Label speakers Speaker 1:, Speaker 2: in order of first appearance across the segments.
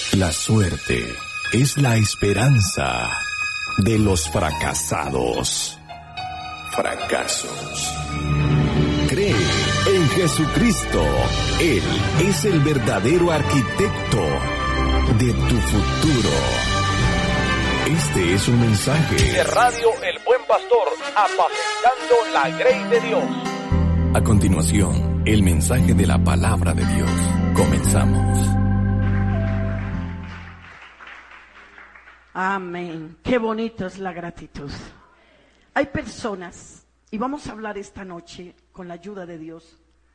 Speaker 1: La suerte es la esperanza de los fracasados. Fracasos. Cree en Jesucristo. Él es el verdadero arquitecto de tu futuro. Este es un mensaje
Speaker 2: de Radio El Buen Pastor, apacentando la grey de Dios.
Speaker 1: A continuación, el mensaje de la palabra de Dios. Comenzamos.
Speaker 3: Amén. Qué bonito es la gratitud. Hay personas, y vamos a hablar esta noche con la ayuda de Dios,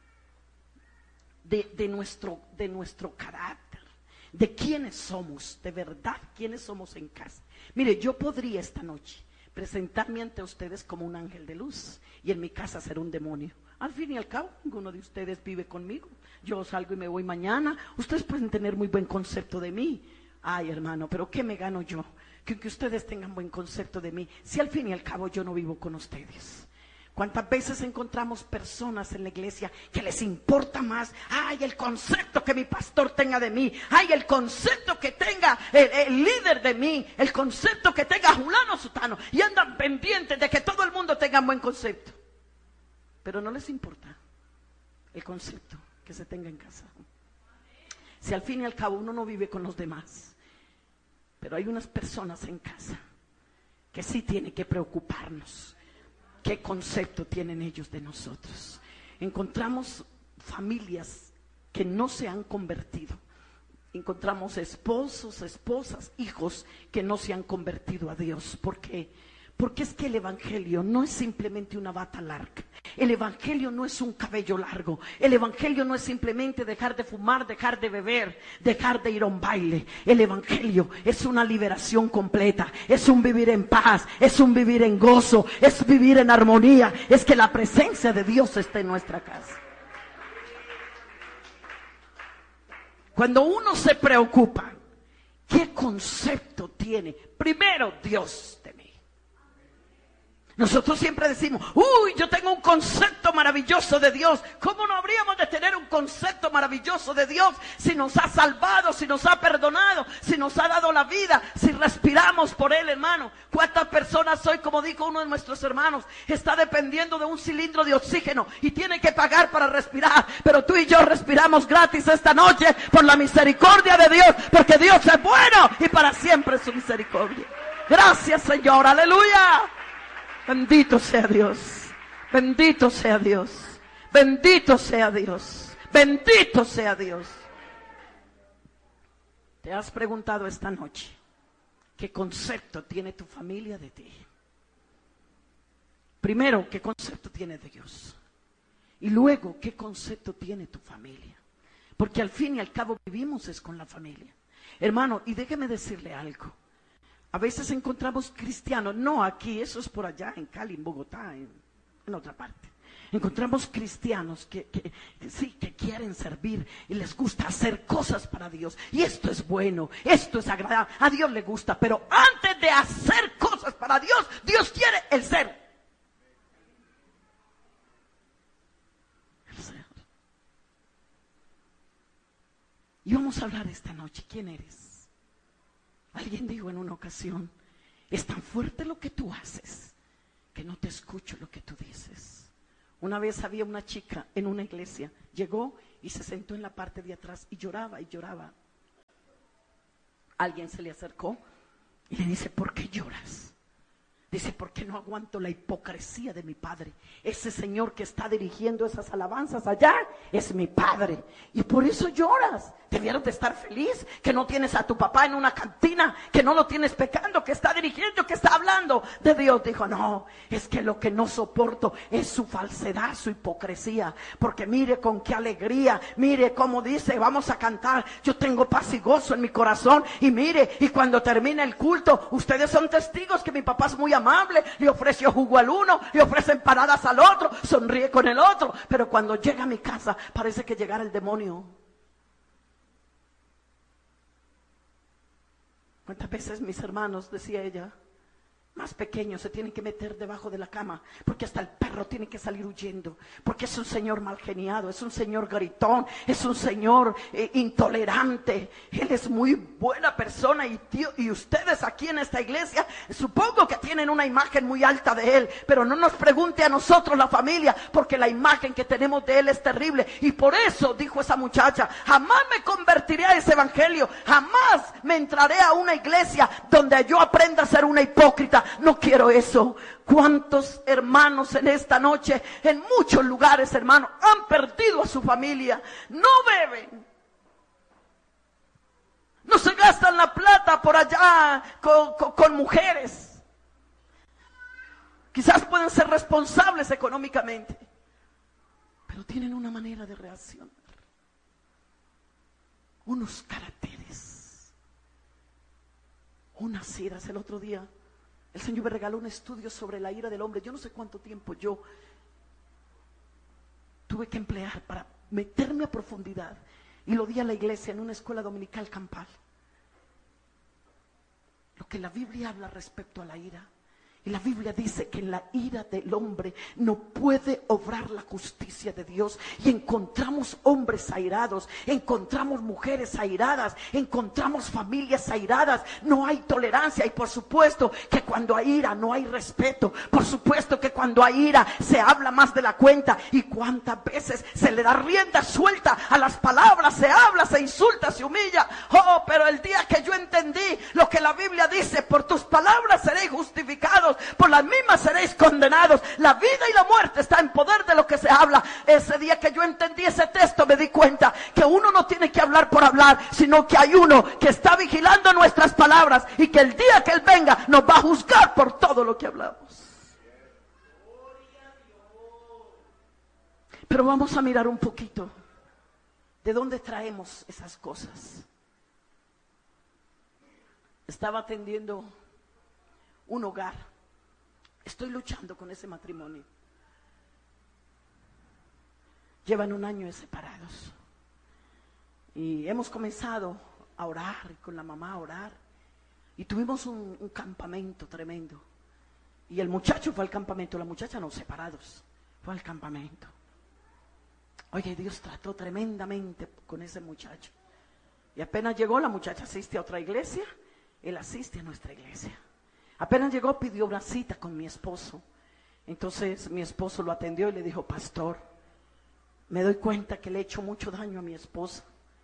Speaker 3: de nuestro carácter, de quiénes somos, de verdad, quiénes somos en casa. Mire, yo podría esta noche presentarme ante ustedes como un ángel de luz y en mi casa ser un demonio. Al fin y al cabo, ninguno de ustedes vive conmigo. Yo salgo y me voy mañana. Ustedes pueden tener muy buen concepto de mí. Ay, hermano, pero ¿qué me gano yo? Que ustedes tengan buen concepto de mí, si al fin y al cabo yo no vivo con ustedes. ¿Cuántas veces encontramos personas en la iglesia que les importa más, ay, el concepto que mi pastor tenga de mí, ay, el concepto que tenga el líder de mí, el concepto que tenga fulano sutano, y andan pendientes de que todo el mundo tenga un buen concepto, pero no les importa el concepto que se tenga en casa? Si al fin y al cabo uno no vive con los demás, pero hay unas personas en casa que sí tienen que preocuparnos. ¿Qué concepto tienen ellos de nosotros? Encontramos familias que no se han convertido. Encontramos esposos, esposas, hijos que no se han convertido a Dios. ¿Por qué? Porque es que el evangelio no es simplemente una bata larga. El evangelio no es un cabello largo. El evangelio no es simplemente dejar de fumar, dejar de beber, dejar de ir a un baile. El evangelio es una liberación completa. Es un vivir en paz, es un vivir en gozo, es vivir en armonía. Es que la presencia de Dios esté en nuestra casa. Cuando uno se preocupa, ¿qué concepto tiene? Primero, Dios de mí. Nosotros siempre decimos, uy, yo tengo un concepto maravilloso de Dios. ¿Cómo no habríamos de tener un concepto maravilloso de Dios si nos ha salvado, si nos ha perdonado, si nos ha dado la vida, si respiramos por Él, hermano? ¿Cuántas personas hoy, como dijo uno de nuestros hermanos, está dependiendo de un cilindro de oxígeno y tiene que pagar para respirar? Pero tú y yo respiramos gratis esta noche por la misericordia de Dios, porque Dios es bueno y para siempre es su misericordia. Gracias, Señor, aleluya. Bendito sea Dios, bendito sea Dios, bendito sea Dios, bendito sea Dios. ¿Te has preguntado esta noche qué concepto tiene tu familia de ti? Primero, ¿qué concepto tiene de Dios? Y luego, ¿qué concepto tiene tu familia? Porque al fin y al cabo vivimos es con la familia. Hermano, y déjeme decirle algo. A veces encontramos cristianos, no aquí, eso es por allá, en Cali, en Bogotá, en otra parte. Encontramos cristianos que sí, que quieren servir y les gusta hacer cosas para Dios. Y esto es bueno, esto es agradable, a Dios le gusta. Pero antes de hacer cosas para Dios, Dios quiere el ser. El ser. Y vamos a hablar esta noche, ¿quién eres? Alguien dijo en una ocasión, es tan fuerte lo que tú haces que no te escucho lo que tú dices. Una vez había una chica en una iglesia, llegó y se sentó en la parte de atrás y lloraba y lloraba. Alguien se le acercó y le dice, ¿por qué lloras? Dice, porque no aguanto la hipocresía de mi padre. Ese señor que está dirigiendo esas alabanzas allá es mi padre. Y por eso lloras. Debieron de estar feliz que no tienes a tu papá en una cantina, que no lo tienes pecando, que está dirigiendo, que está hablando de Dios. Dijo, no, es que lo que no soporto es su falsedad, su hipocresía. Porque mire con qué alegría, mire cómo dice, vamos a cantar. Yo tengo paz y gozo en mi corazón. Y mire, y cuando termina el culto, ustedes son testigos que mi papá es muy amable, le ofreció jugo al uno, le ofrece empanadas al otro, sonríe con el otro, pero cuando llega a mi casa parece que llegara el demonio. ¿Cuántas veces mis hermanos, decía ella, más pequeño se tiene que meter debajo de la cama, porque hasta el perro tiene que salir huyendo, porque es un señor mal geniado, es un señor gritón, es un señor intolerante. Él es muy buena persona y ustedes aquí en esta iglesia supongo que tienen una imagen muy alta de él, pero no nos pregunte a nosotros, la familia, porque la imagen que tenemos de él es terrible. Y por eso dijo esa muchacha: jamás me convertiré a ese evangelio, jamás me entraré a una iglesia donde yo aprenda a ser una hipócrita. No quiero eso. ¿Cuántos hermanos en esta noche, en muchos lugares, hermanos, han perdido a su familia? No beben, no se gastan la plata por allá con mujeres. Quizás pueden ser responsables económicamente, pero tienen una manera de reaccionar, unos caracteres, unas iras. El otro día el Señor me regaló un estudio sobre la ira del hombre. Yo no sé cuánto tiempo yo tuve que emplear para meterme a profundidad, y lo di a la iglesia en una escuela dominical campal. Lo que la Biblia habla respecto a la ira. Y la Biblia dice que en la ira del hombre no puede obrar la justicia de Dios. Y encontramos hombres airados, encontramos mujeres airadas, encontramos familias airadas. No hay tolerancia, y por supuesto que cuando hay ira no hay respeto. Por supuesto que cuando hay ira se habla más de la cuenta. Y cuántas veces se le da rienda suelta a las palabras, se habla, se insulta, se humilla. Oh, pero el día que yo entendí lo que la Biblia dice: por tus palabras seréis justificados, por las mismas seréis condenados. La vida y la muerte está en poder de lo que se habla. Ese día que yo entendí ese texto, me di cuenta que uno no tiene que hablar por hablar, sino que hay uno que está vigilando nuestras palabras, y que el día que Él venga nos va a juzgar por todo lo que hablamos. Pero vamos a mirar un poquito de dónde traemos esas cosas. Estaba atendiendo un hogar. Estoy luchando con ese matrimonio. Llevan 1 año de separados. Y hemos comenzado a orar, y con la mamá a orar. Y tuvimos un campamento tremendo. Y el muchacho fue al campamento, la muchacha no, separados. Fue al campamento. Oye, Dios trató tremendamente con ese muchacho. Y apenas llegó, la muchacha asiste a otra iglesia, él asiste a nuestra iglesia. Apenas llegó, pidió una cita con mi esposo. Entonces mi esposo lo atendió y le dijo: pastor, me doy cuenta que le he hecho mucho daño a mi esposa.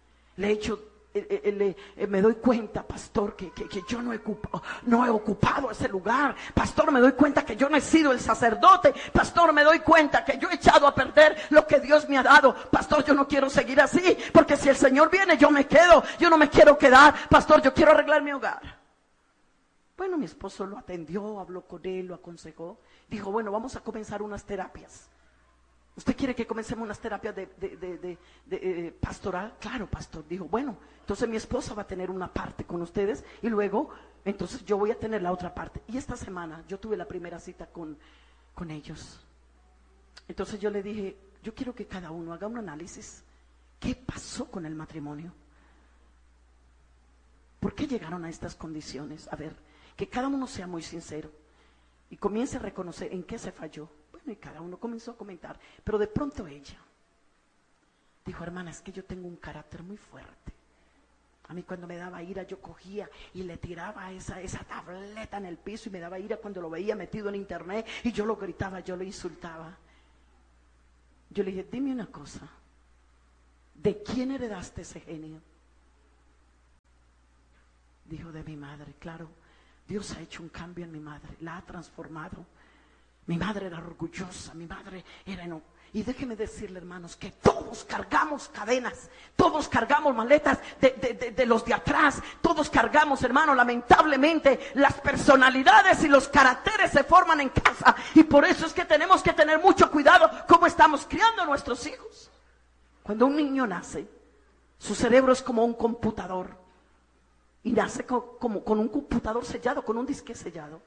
Speaker 3: Me doy cuenta, pastor, que yo no he ocupado ese lugar. Pastor, me doy cuenta que yo no he sido el sacerdote. Pastor, me doy cuenta que yo he echado a perder lo que Dios me ha dado. Pastor, yo no quiero seguir así, porque si el Señor viene yo me quedo. Yo no me quiero quedar. Pastor, yo quiero arreglar mi hogar. Bueno, mi esposo lo atendió, habló con él, lo aconsejó. Dijo: bueno, vamos a comenzar unas terapias. ¿Usted quiere que comencemos unas terapias de pastoral? Claro, pastor. Dijo: bueno, entonces mi esposa va a tener una parte con ustedes, y luego, entonces yo voy a tener la otra parte. Y esta semana yo tuve la primera cita con ellos. Entonces yo le dije: yo quiero que cada uno haga un análisis. ¿Qué pasó con el matrimonio? ¿Por qué llegaron a estas condiciones? A ver, que cada uno sea muy sincero y comience a reconocer en qué se falló. Bueno, y cada uno comenzó a comentar, pero de pronto ella dijo: hermana, es que yo tengo un carácter muy fuerte. A mí cuando me daba ira yo cogía y le tiraba esa tableta en el piso, y me daba ira cuando lo veía metido en internet, y yo lo gritaba, yo lo insultaba. Yo le dije: dime una cosa, ¿de quién heredaste ese genio? Dijo: de mi madre. Claro, Dios ha hecho un cambio en mi madre, la ha transformado. Mi madre era orgullosa, mi madre era Y déjenme decirle, hermanos, que todos cargamos cadenas, todos cargamos maletas de los de atrás, todos cargamos, hermano, lamentablemente las personalidades y los caracteres se forman en casa, y por eso es que tenemos que tener mucho cuidado cómo estamos criando a nuestros hijos. Cuando un niño nace, su cerebro es como un computador, y nace con un computador sellado, con un disque sellado.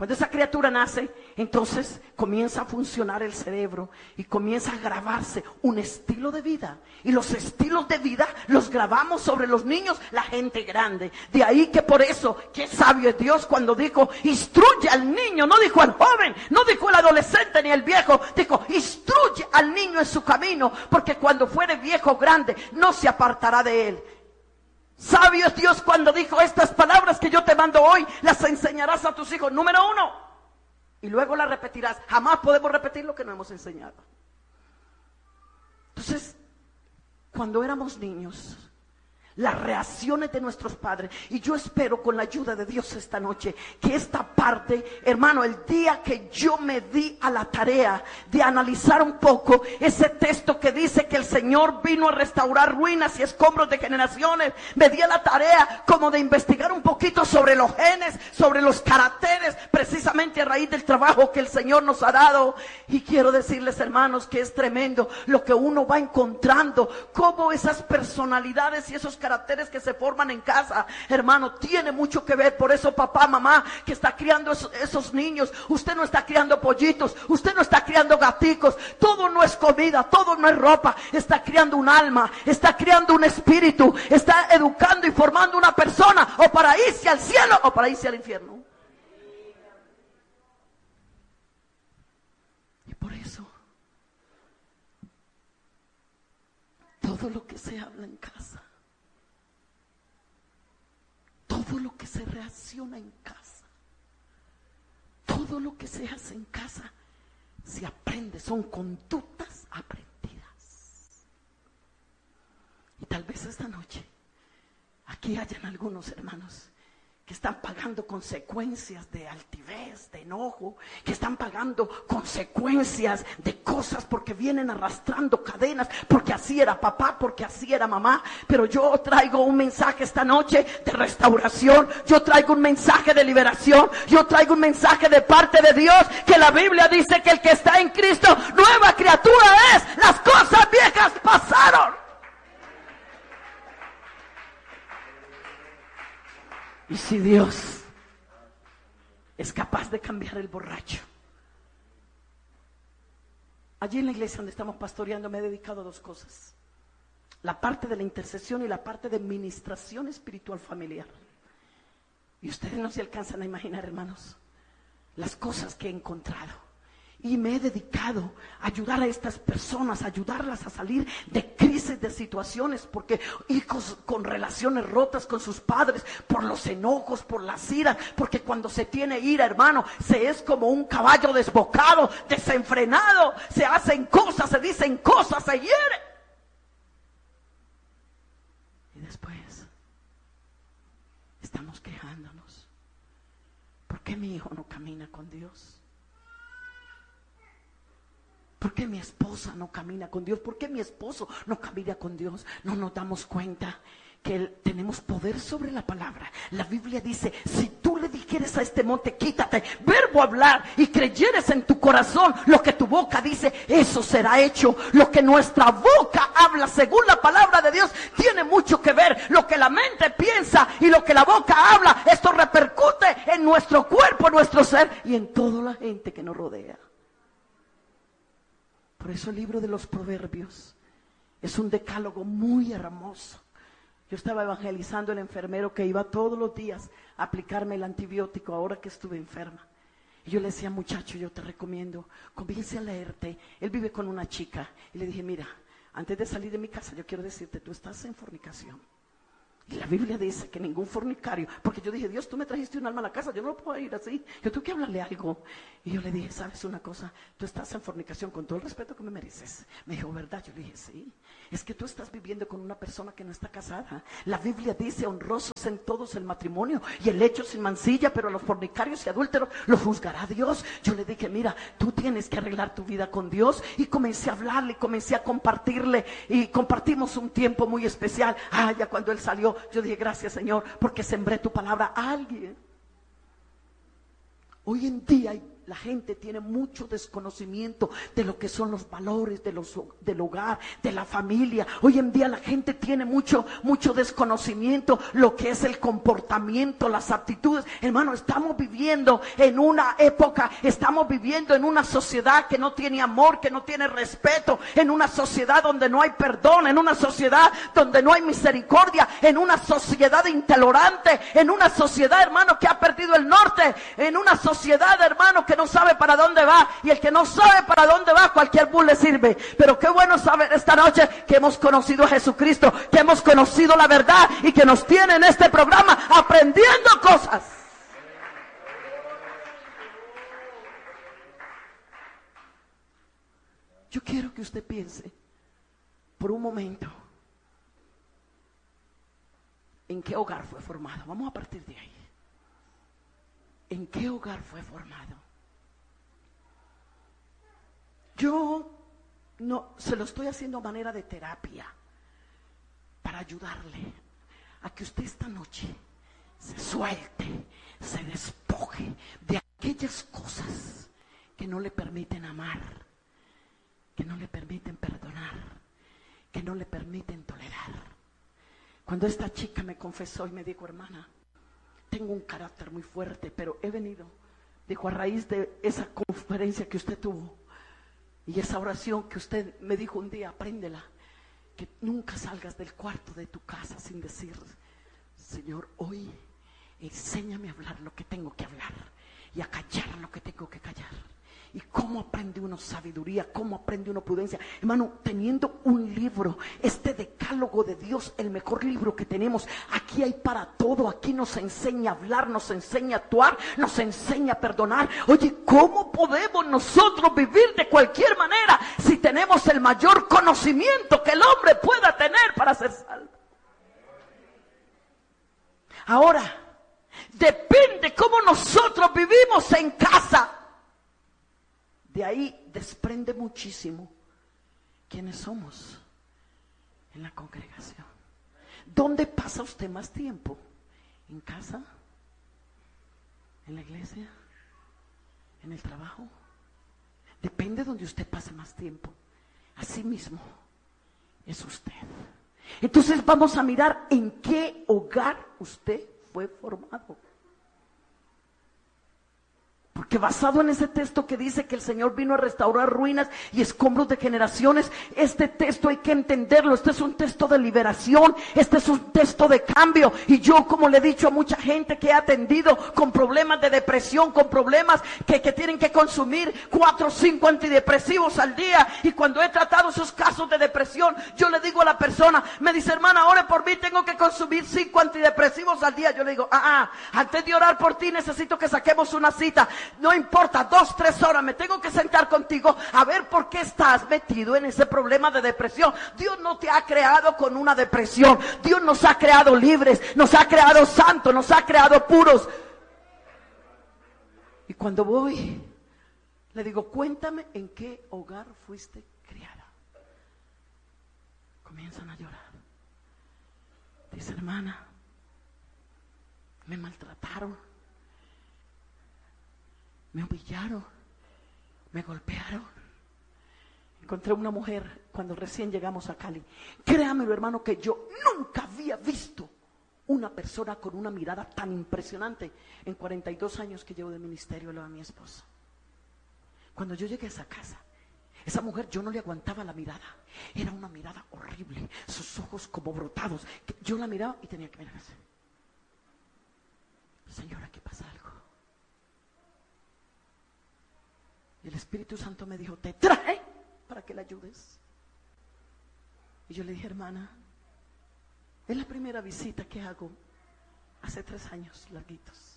Speaker 3: Cuando esa criatura nace, entonces comienza a funcionar el cerebro y comienza a grabarse un estilo de vida. Y los estilos de vida los grabamos sobre los niños, la gente grande. De ahí que por eso, qué sabio es Dios cuando dijo, instruye al niño. No dijo al joven, no dijo al adolescente ni al viejo. Dijo, instruye al niño en su camino, porque cuando fuere viejo o grande, no se apartará de él. Sabio es Dios cuando dijo, estas palabras que yo te mando hoy, las enseñarás a tus hijos. Número 1. Y luego las repetirás. Jamás podemos repetir lo que no hemos enseñado. Entonces, cuando éramos niños, las reacciones de nuestros padres, y yo espero con la ayuda de Dios esta noche, que esta parte, hermano, el día que yo me di a la tarea de analizar un poco ese texto que dice que el Señor vino a restaurar ruinas y escombros de generaciones, me di a la tarea como de investigar un poquito sobre los genes, sobre los caracteres, precisamente a raíz del trabajo que el Señor nos ha dado. Y quiero decirles, hermanos, que es tremendo lo que uno va encontrando, cómo esas personalidades y esos caracteres que se forman en casa, hermano, tiene mucho que ver. Por eso, papá, mamá, que está criando esos niños, usted no está criando pollitos, usted no está criando gaticos, todo no es comida, todo no es ropa, está criando un alma, está criando un espíritu, está educando y formando una persona, o para irse al cielo o para irse al infierno. Y por eso, todo lo que se habla en casa, todo lo que se reacciona en casa, todo lo que se hace en casa, se aprende, son conductas aprendidas. Y tal vez esta noche, aquí hayan algunos hermanos que están pagando consecuencias de altivez, de enojo, que están pagando consecuencias de cosas porque vienen arrastrando cadenas, porque así era papá, porque así era mamá. Pero yo traigo un mensaje esta noche de restauración, yo traigo un mensaje de liberación, yo traigo un mensaje de parte de Dios, que la Biblia dice que el que está en Cristo, nueva criatura es, las cosas viejas pasaron. Y si Dios es capaz de cambiar el borracho. Allí en la iglesia donde estamos pastoreando me he dedicado a 2 cosas: la parte de la intercesión y la parte de ministración espiritual familiar. Y ustedes no se alcanzan a imaginar, hermanos, las cosas que he encontrado. Y me he dedicado a ayudar a estas personas, a ayudarlas a salir de crisis, de situaciones, porque hijos con relaciones rotas con sus padres, por los enojos, por las iras, porque cuando se tiene ira, hermano, se es como un caballo desbocado, desenfrenado, se hacen cosas, se dicen cosas, se hiere. Y después estamos quejándonos. ¿Por qué mi hijo no camina con Dios? ¿Por qué mi esposa no camina con Dios? ¿Por qué mi esposo no camina con Dios? No nos damos cuenta que tenemos poder sobre la palabra. La Biblia dice, si tú le dijeres a este monte, quítate, verbo hablar, y creyeres en tu corazón lo que tu boca dice, eso será hecho. Lo que nuestra boca habla, según la palabra de Dios, tiene mucho que ver. Lo que la mente piensa y lo que la boca habla, esto repercute en nuestro cuerpo, en nuestro ser y en toda la gente que nos rodea. Por eso el libro de los Proverbios es un decálogo muy hermoso. Yo estaba evangelizando al enfermero que iba todos los días a aplicarme el antibiótico ahora que estuve enferma. Y yo le decía, muchacho, yo te recomiendo, comience a leerte. Él vive con una chica. Y le dije, mira, antes de salir de mi casa, yo quiero decirte, tú estás en fornicación. Y la Biblia dice que ningún fornicario, porque yo dije, Dios, tú me trajiste un alma a la casa, yo no puedo ir así, yo tengo que hablarle algo. Y yo le dije, ¿sabes una cosa? Tú estás en fornicación con todo el respeto que me mereces. Me dijo, ¿verdad? Yo le dije, sí, es que tú estás viviendo con una persona que no está casada. La Biblia dice, honrosos en todos el matrimonio y el hecho sin mancilla, pero a los fornicarios y adúlteros los juzgará Dios. Yo le dije, mira, tú tienes que arreglar tu vida con Dios. Y comencé a hablarle, comencé a compartirle, y compartimos un tiempo muy especial. Ya cuando él salió, yo dije, gracias, Señor, porque sembré tu palabra a alguien. Hoy en día hay la gente tiene mucho desconocimiento de lo que son los valores del hogar, de la familia. Hoy en día la gente tiene mucho desconocimiento lo que es el comportamiento, las actitudes. Hermano, estamos viviendo en una época, estamos viviendo en una sociedad que no tiene amor, que no tiene respeto, en una sociedad donde no hay perdón, en una sociedad donde no hay misericordia, en una sociedad intolerante, en una sociedad, hermano, que ha perdido el norte, en una sociedad, hermano, que no sabe para dónde va, y el que no sabe para dónde va, cualquier bus le sirve. Pero qué bueno saber esta noche que hemos conocido a Jesucristo, que hemos conocido la verdad y que nos tiene en este programa aprendiendo cosas. Yo quiero que usted piense por un momento en qué hogar fue formado. Vamos a partir de ahí. ¿En qué hogar fue formado? Yo no se lo estoy haciendo a manera de terapia para ayudarle a que usted esta noche se suelte, se despoje de aquellas cosas que no le permiten amar, que no le permiten perdonar, que no le permiten tolerar. Cuando esta chica me confesó y me dijo: hermana, tengo un carácter muy fuerte, pero he venido, dijo, a raíz de esa conferencia que usted tuvo y esa oración que usted me dijo un día, apréndela, que nunca salgas del cuarto de tu casa sin decir: Señor, hoy enséñame a hablar lo que tengo que hablar y a callar lo que tengo que callar. ¿Y cómo aprende uno sabiduría? ¿Cómo aprende uno prudencia? Hermano, teniendo un libro, este decálogo de Dios, el mejor libro que tenemos. Aquí hay para todo. Aquí nos enseña a hablar, nos enseña a actuar, nos enseña a perdonar. Oye, ¿cómo podemos nosotros vivir de cualquier manera si tenemos el mayor conocimiento que el hombre pueda tener para ser salvo? Ahora, depende cómo nosotros vivimos en casa. De ahí desprende muchísimo quiénes somos en la congregación. ¿Dónde pasa usted más tiempo? ¿En casa? ¿En la iglesia? ¿En el trabajo? Depende de donde usted pase más tiempo. Así mismo es usted. Entonces vamos a mirar en qué hogar usted fue formado. Porque basado en ese texto que dice que el Señor vino a restaurar ruinas y escombros de generaciones, este texto hay que entenderlo. Este es un texto de liberación, este es un texto de cambio. Y yo, como le he dicho a mucha gente que he atendido con problemas de depresión, con problemas que tienen que consumir 4 o 5 antidepresivos al día, y cuando he tratado esos casos de depresión, yo le digo a la persona, me dice: hermana, ore por mí, tengo que consumir 5 antidepresivos al día. Yo le digo: antes de orar por ti necesito que saquemos una cita. No importa, 2, 3 horas, me tengo que sentar contigo a ver por qué estás metido en ese problema de depresión. Dios no te ha creado con una depresión. Dios nos ha creado libres, nos ha creado santos, nos ha creado puros. Y cuando voy, le digo: cuéntame en qué hogar fuiste criada. Comienzan a llorar. Dice: hermana, me maltrataron, me humillaron, me golpearon. Encontré una mujer cuando recién llegamos a Cali. Créamelo, hermano, que yo nunca había visto una persona con una mirada tan impresionante en 42 años que llevo de ministerio, lo de mi esposo. Cuando yo llegué a esa casa, esa mujer, yo no le aguantaba la mirada. Era una mirada horrible, sus ojos como brotados. Yo la miraba y tenía que mirar así. Señora, aquí pasa algo. Y el Espíritu Santo me dijo: te traje para que la ayudes. Y yo le dije: hermana, es la primera visita que hago hace 3 años larguitos.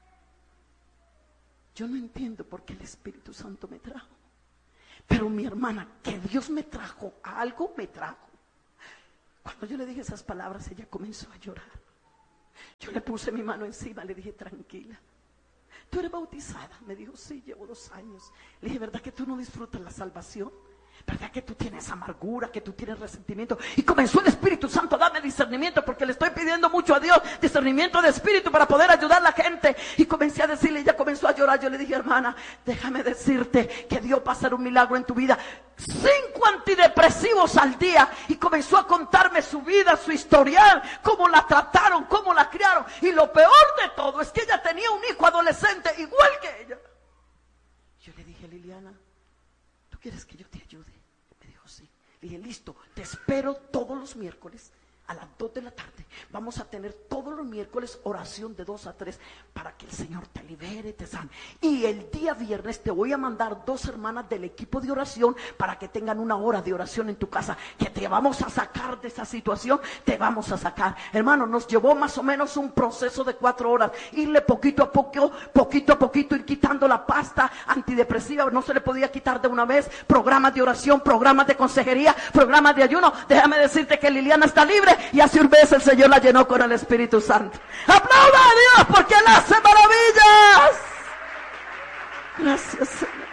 Speaker 3: Yo no entiendo por qué el Espíritu Santo me trajo. Pero mi hermana, que Dios me trajo, a algo me trajo. Cuando yo le dije esas palabras, ella comenzó a llorar. Yo le puse mi mano encima, le dije: tranquila. ¿Tú eres bautizada? Me dijo: sí, llevo 2 años. Le dije: ¿verdad que tú no disfrutas la salvación? ¿Verdad que tú tienes amargura, que tú tienes resentimiento? Y comenzó el Espíritu Santo a darme discernimiento, porque le estoy pidiendo mucho a Dios discernimiento de espíritu para poder ayudar a la gente. Y comencé a decirle, ella comenzó a llorar. Yo le dije, hermana, déjame decirte que Dios va a hacer un milagro en tu vida. 5 antidepresivos al día. Y comenzó a contarme su vida, su historial, cómo la trataron, cómo la criaron. Y lo peor de todo es que ella tenía un hijo adolescente igual que ella. Yo le dije, Liliana, ¿tú quieres que yo te ayude? Me dijo, sí. Le dije, listo, te espero todos los miércoles a las 2 de la tarde. Vamos a tener todos los miércoles oración de 2 a 3 para que el Señor te libere, te sane. Y el día viernes te voy a mandar 2 hermanas del equipo de oración para que tengan una hora de oración en tu casa, que te vamos a sacar de esa situación, te vamos a sacar. Hermano, nos llevó más o menos un proceso de 4 horas, irle poquito a poquito, ir quitando la pasta antidepresiva, no se le podía quitar de una vez, programas de oración, programas de consejería, programas de ayuno. Déjame decirte que Liliana está libre, y hace un mes el Señor la llenó con el Espíritu Santo. ¡Aplauda a Dios porque Él hace maravillas! Gracias, Señor.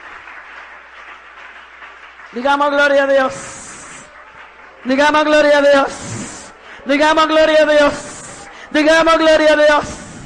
Speaker 3: Digamos gloria a Dios. Digamos gloria a Dios. Digamos gloria a Dios. Digamos gloria a Dios.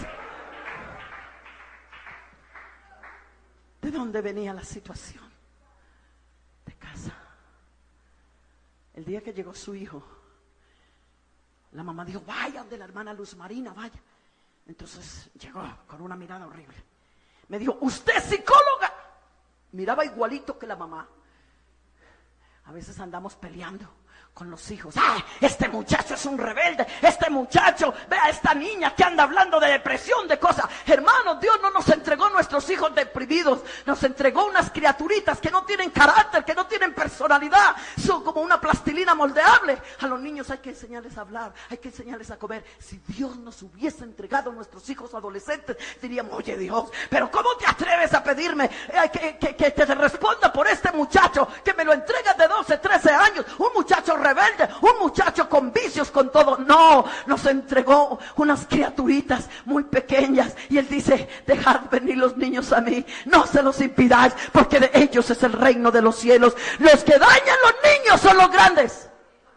Speaker 3: ¿De dónde venía la situación? De casa. El día que llegó su hijo, la mamá dijo, vaya donde la hermana Luz Marina, vaya. Entonces llegó con una mirada horrible. Me dijo, ¿usted es psicóloga? Miraba igualito que la mamá. A veces andamos peleando con los hijos. ¡Ah! Este muchacho es un rebelde. Este muchacho, vea a esta niña que anda hablando de depresión, de cosas. Hermanos, Dios no nos entregó nuestros hijos deprimidos. Nos entregó unas criaturitas que no tienen carácter, que no tienen personalidad. Son como una plastilina moldeable. A los niños hay que enseñarles a hablar, hay que enseñarles a comer. Si Dios nos hubiese entregado a nuestros hijos adolescentes, diríamos, oye Dios, pero ¿cómo te atreves a pedirme que te responda por este muchacho que me lo entregas de 12, 13 años? Un muchacho rebelde, un muchacho con vicios, con todo. No, nos entregó unas criaturitas muy pequeñas, y Él dice, dejad venir los niños a mí, no se los impidáis, porque de ellos es el reino de los cielos. Los que dañan los niños son los grandes.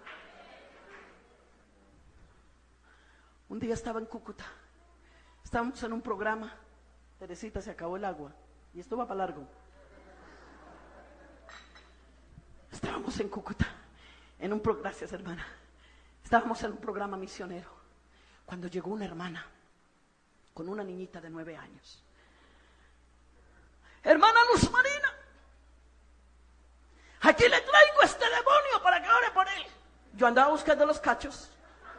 Speaker 3: Un día estaba en Cúcuta, estábamos en un programa. Teresita, se acabó el agua y esto va para largo. Estábamos en Cúcuta gracias, hermana. Estábamos en un programa misionero cuando llegó una hermana con una niñita de 9 años. Hermana Luz Marina, aquí le traigo este demonio para que ore por él. Yo andaba buscando los cachos.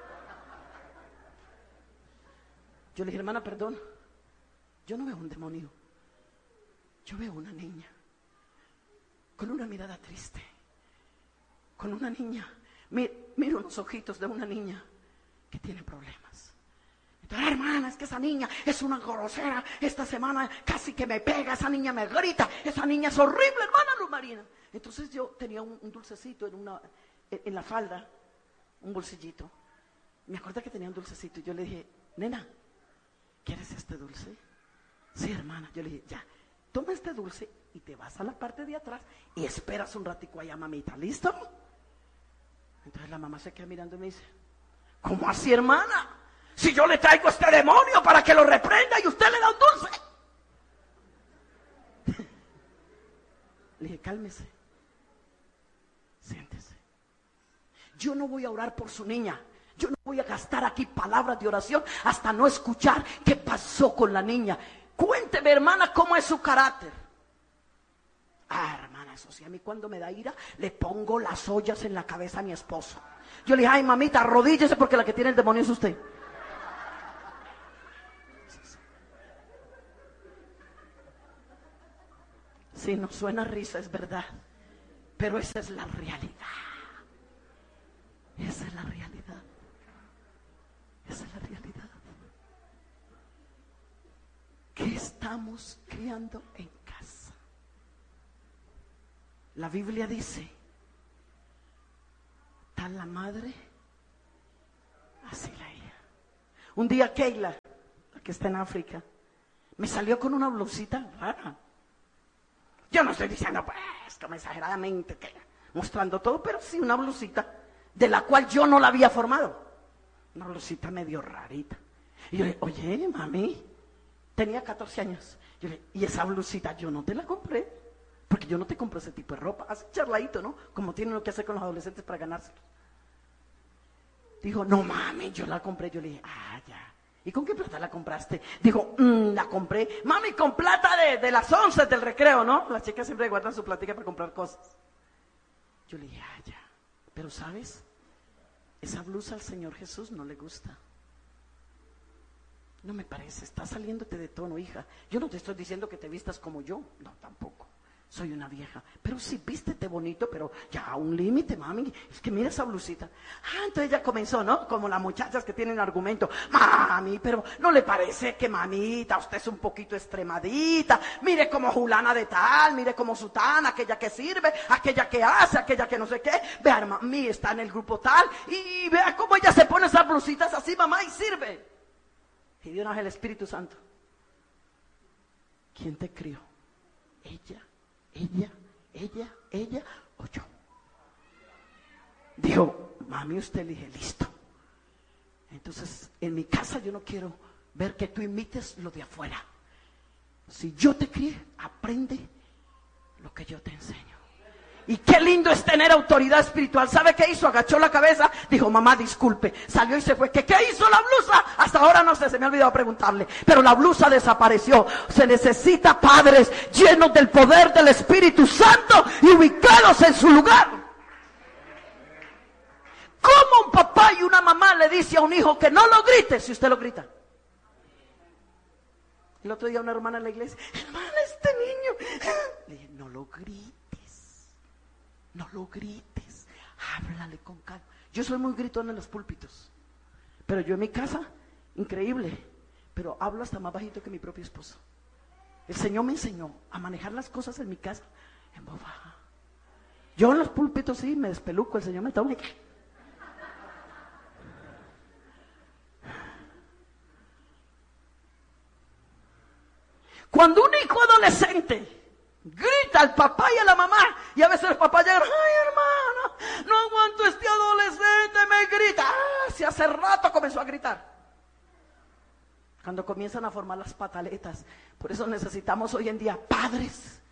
Speaker 3: Yo le dije, hermana, perdón, yo no veo un demonio, yo veo una niña con una mirada triste, con una niña, miro los ojitos de una niña que tiene problemas. Entonces, hermana, es que esa niña es una grosera, esta semana casi que me pega, esa niña me grita, esa niña es horrible, hermana Luz Marina. Entonces yo tenía un dulcecito en la falda, un bolsillito. Me acordé que tenía un dulcecito y yo le dije, nena, ¿quieres este dulce? Sí, hermana. Yo le dije, ya, toma este dulce y te vas a la parte de atrás y esperas un ratico allá, mamita, ¿listo? Entonces la mamá se queda mirando y me dice, ¿cómo así, hermana? Si yo le traigo este demonio para que lo reprenda y usted le da un dulce. Le dije, cálmese, siéntese. Yo no voy a orar por su niña. Yo no voy a gastar aquí palabras de oración hasta no escuchar qué pasó con la niña. Cuénteme, hermana, cómo es su carácter. Ah, hermana, eso sí, a mí cuando me da ira, le pongo las ollas en la cabeza a mi esposo. Yo le dije, ay, mamita, arrodíllese porque la que tiene el demonio es usted. Sí, nos suena risa, es verdad, pero esa es la realidad. Esa es la realidad. Esa es la realidad. ¿Qué estamos criando en casa? La Biblia dice, tal la madre, así la hija. Un día Keila, la que está en África, me salió con una blusita rara. Yo no estoy diciendo, pues, como exageradamente, que mostrando todo, pero sí una blusita de la cual yo no la había formado. Una blusita medio rarita. Y yo le dije, oye, mami, tenía 14 años. Yo le dije, y esa blusita yo no te la compré, porque yo no te compro ese tipo de ropa. Así charladito, ¿no? Como tienen lo que hacer con los adolescentes para ganárselo. Dijo, no mami, yo la compré. Yo le dije, ya. ¿Y con qué plata la compraste? Dijo, la compré, mami, con plata de las 11 del recreo, ¿no? Las chicas siempre guardan su platica para comprar cosas. Yo le dije, ya. Pero ¿sabes? Esa blusa al Señor Jesús no le gusta. No me parece, está saliéndote de tono, hija. Yo no te estoy diciendo que te vistas como yo, no, tampoco. Soy una vieja, pero sí, vístete bonito, pero ya a un límite, mami. Es que mira esa blusita. Entonces ella comenzó, ¿no? Como las muchachas que tienen argumento. Mami, pero ¿no le parece que mamita, usted es un poquito extremadita? Mire como fulana de tal, mire como sutana, aquella que sirve, aquella que hace, aquella que no sé qué. Vea, mami, está en el grupo tal, y vea cómo ella se pone esas blusitas así, mamá, y sirve. Y de una vez el Espíritu Santo. ¿Quién te crió? Ella o yo. Dijo, mami, usted le dije, listo. Entonces, en mi casa yo no quiero ver que tú imites lo de afuera. Si yo te crié, aprende lo que yo te enseño. Y qué lindo es tener autoridad espiritual. ¿Sabe qué hizo? Agachó la cabeza, dijo, mamá, disculpe. Salió y se fue. ¿Qué hizo la blusa? Hasta ahora no sé, se me ha olvidado preguntarle. Pero la blusa desapareció. Se necesita padres llenos del poder del Espíritu Santo y ubicados en su lugar. ¿Cómo un papá y una mamá le dice a un hijo que no lo grite si usted lo grita? El otro día una hermana en la iglesia, hermana, este niño. Le dije, no lo grites. No lo grites, háblale con calma. Yo soy muy gritón en los púlpitos, pero yo en mi casa, increíble, pero hablo hasta más bajito que mi propio esposo. El Señor me enseñó a manejar las cosas en mi casa en voz baja. Yo en los púlpitos sí me despeluco, el Señor me toma. Cuando un hijo adolescente grita al papá y a la mamá, y a veces el papá llega, ay hermano, no aguanto este adolescente, me grita. Si hace rato comenzó a gritar. Cuando comienzan a formar las pataletas. Por eso necesitamos hoy en día padres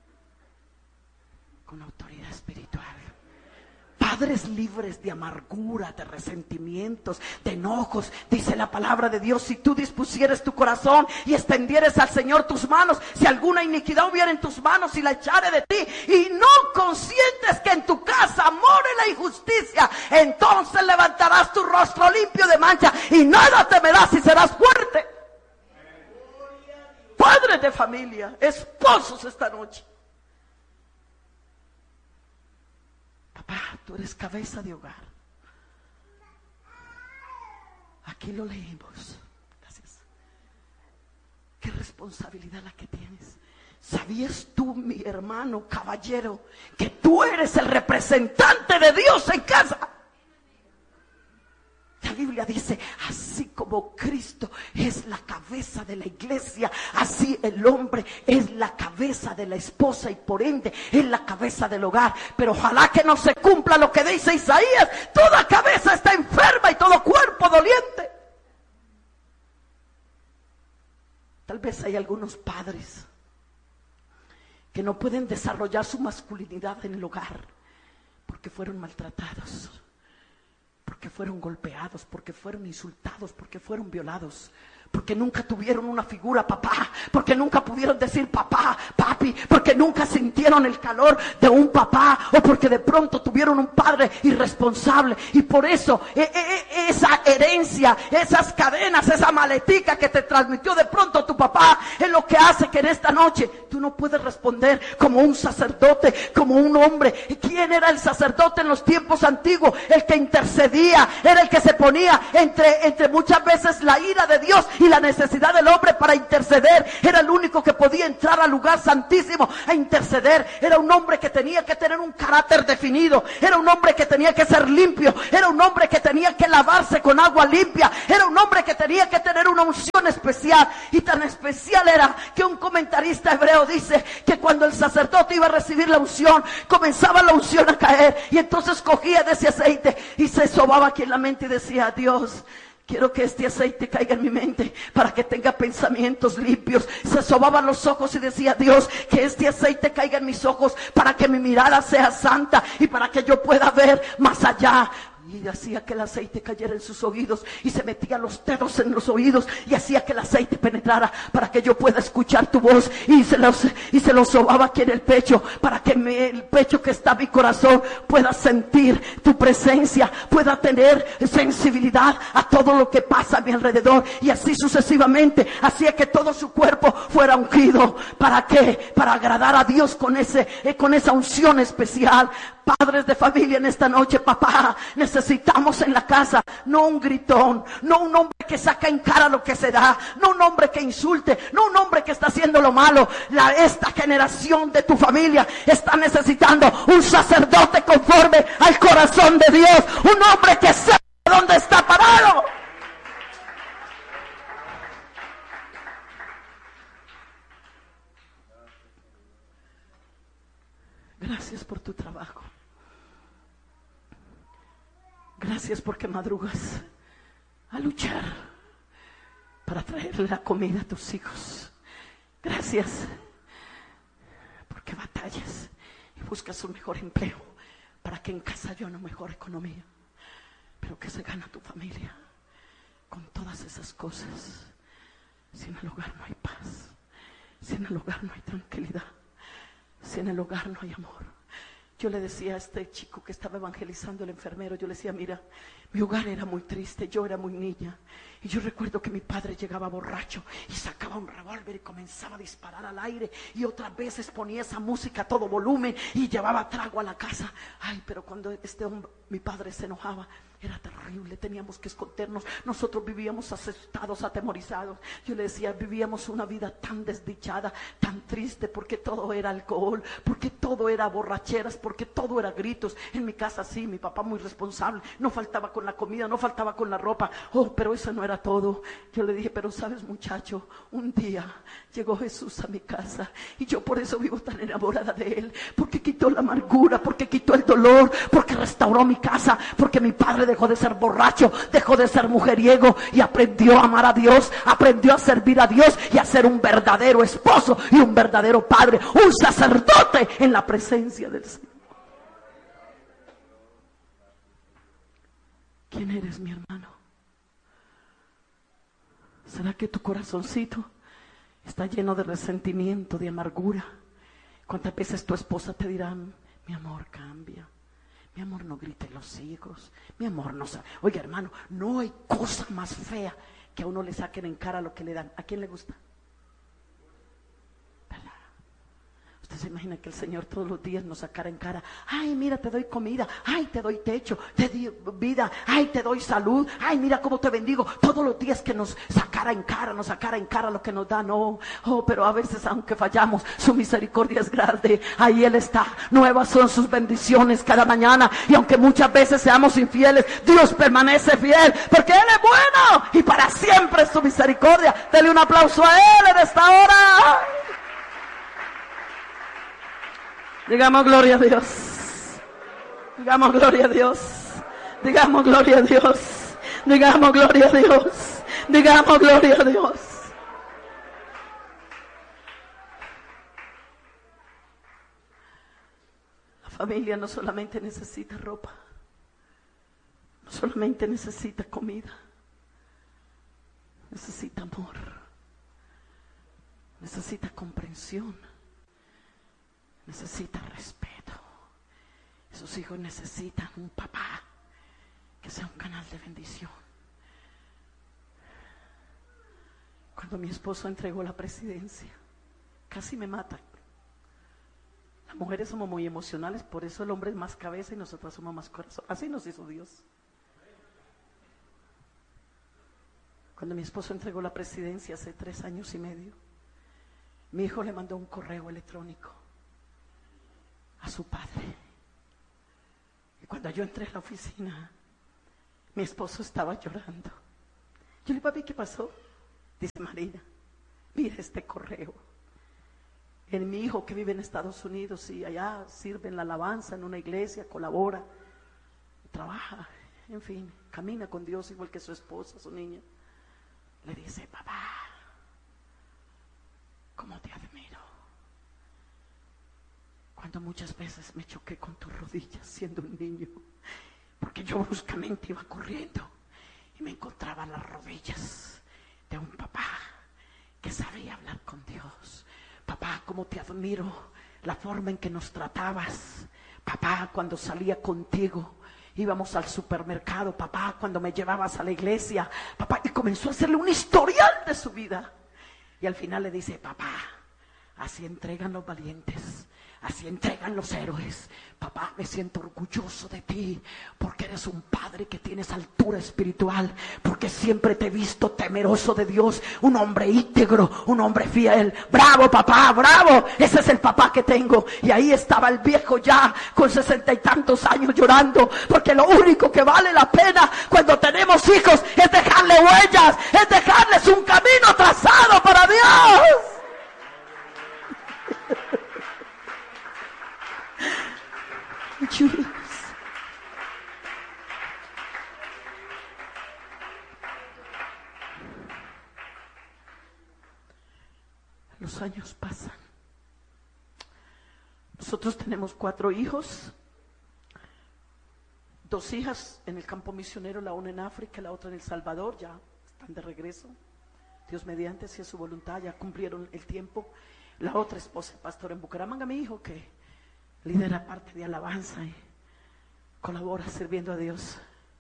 Speaker 3: con autoridad espiritual. Padres libres de amargura, de resentimientos, de enojos. Dice la palabra de Dios, si tú dispusieres tu corazón y extendieres al Señor tus manos, si alguna iniquidad hubiera en tus manos y la echare de ti, y no consientes que en tu casa more la injusticia, entonces levantarás tu rostro limpio de mancha y nada temerás y serás fuerte. Padres de familia, esposos esta noche. Papá, tú eres cabeza de hogar. Aquí lo leímos. Gracias. Qué responsabilidad la que tienes. ¿Sabías tú, mi hermano caballero, que tú eres el representante de Dios en casa? La Biblia dice, así como Cristo es la cabeza de la iglesia, así el hombre es la cabeza de la esposa y por ende es la cabeza del hogar. Pero ojalá que no se cumpla lo que dice Isaías, toda cabeza está enferma y todo cuerpo doliente. Tal vez hay algunos padres que no pueden desarrollar su masculinidad en el hogar porque fueron maltratados, porque fueron golpeados, porque fueron insultados, porque fueron violados, porque nunca tuvieron una figura papá, porque nunca pudieron decir papá, papi, porque nunca sintieron el calor de un papá, o porque de pronto tuvieron un padre irresponsable. Y por eso esa herencia, esas cadenas, esa maletica que te transmitió de pronto tu papá, es lo que hace que en esta noche tú no puedes responder como un sacerdote, como un hombre. ¿Quién era el sacerdote en los tiempos antiguos? El que intercedía, era el que se ponía entre muchas veces la ira de Dios y la necesidad del hombre para interceder. Era el único que podía entrar al lugar santísimo a interceder. Era un hombre que tenía que tener un carácter definido. Era un hombre que tenía que ser limpio. Era un hombre que tenía que lavarse con agua limpia. Era un hombre que tenía que tener una unción especial. Y tan especial era que un comentarista hebreo dice que cuando el sacerdote iba a recibir la unción, comenzaba la unción a caer, y entonces cogía de ese aceite y se sobaba aquí en la mente y decía: Dios, quiero que este aceite caiga en mi mente para que tenga pensamientos limpios. Se sobaban los ojos y decía: Dios, que este aceite caiga en mis ojos para que mi mirada sea santa y para que yo pueda ver más allá. Y hacía que el aceite cayera en sus oídos y se metía los dedos en los oídos y hacía que el aceite penetrara para que yo pueda escuchar tu voz, y se los sobaba aquí en el pecho para que el pecho que está mi corazón pueda sentir tu presencia, pueda tener sensibilidad a todo lo que pasa a mi alrededor, y así sucesivamente. Hacía que todo su cuerpo fuera ungido. ¿Para qué? Para agradar a Dios con esa unción especial. Padres de familia, en esta noche, papá, necesitamos en la casa no un gritón, no un hombre que saca en cara lo que se da, no un hombre que insulte, no un hombre que está haciendo lo malo. Esta generación de tu familia está necesitando un sacerdote conforme al corazón de Dios, un hombre que sepa dónde está parado. Gracias por tu trabajo. Gracias porque madrugas a luchar para traerle la comida a tus hijos. Gracias porque batallas y buscas un mejor empleo para que en casa haya una mejor economía. Pero que se gana tu familia con todas esas cosas. Si en el hogar no hay paz, si en el hogar no hay tranquilidad, si en el hogar no hay amor. Yo le decía a este chico que estaba evangelizando, el enfermero, yo le decía: mira, mi hogar era muy triste, yo era muy niña, y yo recuerdo que mi padre llegaba borracho y sacaba un revólver y comenzaba a disparar al aire, y otras veces ponía esa música a todo volumen y llevaba trago a la casa. Ay, pero cuando mi padre se enojaba, era terrible, teníamos que escondernos. Nosotros vivíamos asustados, atemorizados. Yo le decía: vivíamos una vida tan desdichada, tan triste, porque todo era alcohol, porque todo era borracheras, porque todo era gritos. En mi casa sí, mi papá muy responsable, no faltaba con la comida, no faltaba con la ropa. Oh, pero eso no era todo. Yo le dije: pero sabes, muchacho, un día llegó Jesús a mi casa, y yo por eso vivo tan enamorada de él, porque quitó la amargura, porque quitó el dolor, porque restauró mi casa, porque mi padre dejó de ser borracho, dejó de ser mujeriego y aprendió a amar a Dios, aprendió a servir a Dios y a ser un verdadero esposo y un verdadero padre, un sacerdote en la presencia del Señor. ¿Quién eres, mi hermano? ¿Será que tu corazoncito está lleno de resentimiento, de amargura? ¿Cuántas veces tu esposa te dirá: mi amor, cambia? Mi amor, no grite los hijos. Mi amor, no sabe. Oiga, hermano, no hay cosa más fea que a uno le saquen en cara lo que le dan. ¿A quién le gusta? ¿Verdad? Usted se imagina que el Señor todos los días nos sacara en cara: ay, mira, te doy comida, ay, te doy techo, te doy vida, ay, te doy salud, ay, mira cómo te bendigo. Todos los días que nos sacara en cara lo que nos da. No, oh, pero a veces, aunque fallamos, su misericordia es grande. Ahí Él está. Nuevas son sus bendiciones cada mañana. Y aunque muchas veces seamos infieles, Dios permanece fiel, porque Él es bueno y para siempre es su misericordia. Dele un aplauso a Él en esta hora. Digamos gloria a Dios. Digamos gloria a Dios. Digamos gloria a Dios. Digamos gloria a Dios. Digamos gloria a Dios. La familia no solamente necesita ropa, no solamente necesita comida, necesita amor, necesita comprensión, necesita respeto. Esos hijos necesitan un papá que sea un canal de bendición. Cuando mi esposo entregó la presidencia, casi me mata. Las mujeres somos muy emocionales, por eso el hombre es más cabeza y nosotras somos más corazón. Así nos hizo Dios. Cuando mi esposo entregó la presidencia hace 3 años y medio, mi hijo le mandó un correo electrónico a su padre. Y cuando yo entré a la oficina, mi esposo estaba llorando. Yo le dije, papi, ¿qué pasó? Dice, Marina, mira este correo. Mi hijo que vive en Estados Unidos y allá sirve en la alabanza, en una iglesia, colabora, trabaja, en fin, camina con Dios igual que su esposa, su niña. Le dice, papá, ¿cómo te admiro? Cuando muchas veces me choqué con tus rodillas siendo un niño, porque yo bruscamente iba corriendo y me encontraba en las rodillas de un papá que sabía hablar con Dios. Papá, cómo te admiro la forma en que nos tratabas. Papá, cuando salía contigo, íbamos al supermercado. Papá, cuando me llevabas a la iglesia. Papá, y comenzó a hacerle un historial de su vida. Y al final le dice, papá, así entregan los valientes, así entregan los héroes. Papá, me siento orgulloso de ti, porque eres un padre que tienes altura espiritual, porque siempre te he visto temeroso de Dios, un hombre íntegro, un hombre fiel. Bravo, papá, bravo, ese es el papá que tengo. Y ahí estaba el viejo ya con 60 y tantos años llorando, porque lo único que vale la pena cuando tenemos hijos es dejarle huellas, es dejarles un camino trazado para Dios. Dios. Los años pasan. Nosotros tenemos 4 hijos, 2 hijas en el campo misionero, la una en África, la otra en El Salvador, ya están de regreso. Dios mediante, si es su voluntad, ya cumplieron el tiempo. La otra esposa, pastor en Bucaramanga, mi hijo que lidera parte de alabanza y colabora sirviendo a Dios.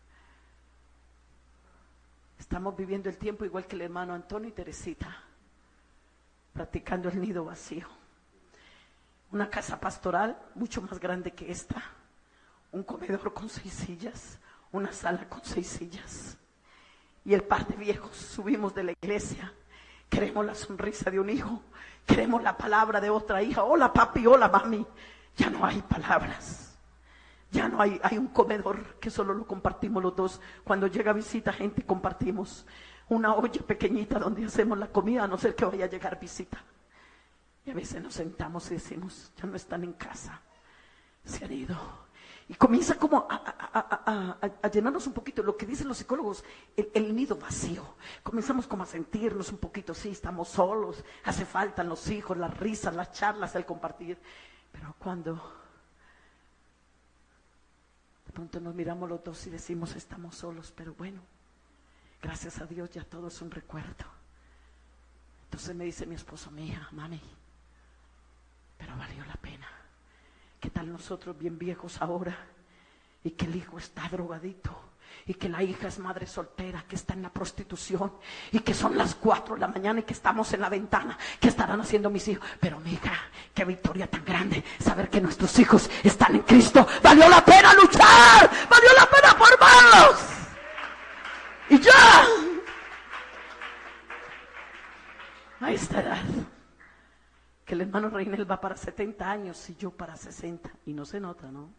Speaker 3: Estamos viviendo el tiempo igual que el hermano Antonio y Teresita, practicando el nido vacío. Una casa pastoral mucho más grande que esta, un comedor con 6 sillas, una sala con 6 sillas. Y el par de viejos subimos de la iglesia, queremos la sonrisa de un hijo, queremos la palabra de otra hija. Hola papi, hola mami. Ya no hay palabras, ya no hay un comedor que solo lo compartimos los dos. Cuando llega visita gente, compartimos una olla pequeñita donde hacemos la comida, a no ser que vaya a llegar visita. Y a veces nos sentamos y decimos, ya no están en casa, se han ido. Y comienza como a llenarnos un poquito, lo que dicen los psicólogos, el nido vacío. Comenzamos como a sentirnos un poquito, sí, estamos solos, hace falta los hijos, las risas, las charlas, el compartir. Pero cuando de pronto nos miramos los dos y decimos, estamos solos, pero bueno, gracias a Dios ya todo es un recuerdo. Entonces me dice mi esposo, mi hija, mami, pero valió la pena. ¿Qué tal nosotros bien viejos ahora? Y que el hijo está drogadito, y que la hija es madre soltera, que está en la prostitución, y que son las 4 de la mañana y que estamos en la ventana. ¿Qué estarán haciendo mis hijos? Pero mi hija, qué victoria tan grande saber que nuestros hijos están en Cristo. Valió la pena luchar, valió la pena formarlos. Y ya a esta edad, que el hermano Reinel va para 70 años y yo para 60, y no se nota, ¿no?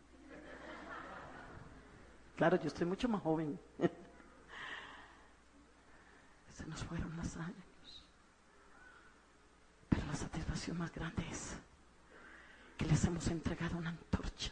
Speaker 3: Claro, yo estoy mucho más joven. Se nos fueron los años. Pero la satisfacción más grande es que les hemos entregado una antorcha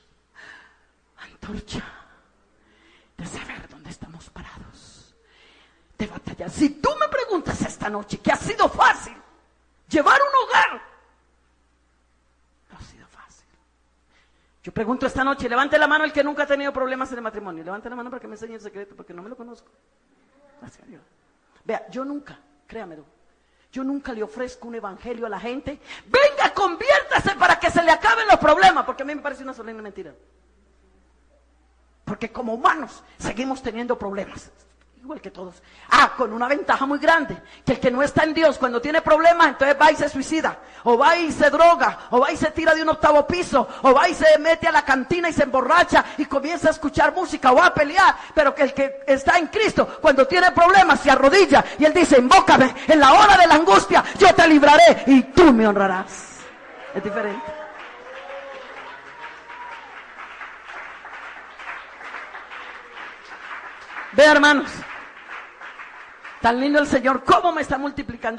Speaker 3: de saber dónde estamos parados, de batallar. Si tú me preguntas esta noche que ha sido fácil llevar un hogar, no ha sido fácil. Yo pregunto esta noche, levante la mano el que nunca ha tenido problemas en el matrimonio. Levante la mano para que me enseñe el secreto, porque no me lo conozco. Gracias a Dios. Vea, yo nunca, créamelo, yo nunca le ofrezco un evangelio a la gente. Venga, conviértase para que se le acaben los problemas, porque a mí me parece una solemne mentira. Porque como humanos seguimos teniendo problemas. igual que todos. Con una ventaja muy grande, que el que no está en Dios, cuando tiene problemas, entonces va y se suicida, o va y se droga, o va y se tira de un 8º piso, o va y se mete a la cantina y se emborracha y comienza a escuchar música, o va a pelear. Pero que el que está en Cristo, cuando tiene problemas, se arrodilla y él dice: invócame en la hora de la angustia, yo te libraré y tú me honrarás. Es diferente. Vea, hermanos, tan lindo el Señor, cómo me está multiplicando.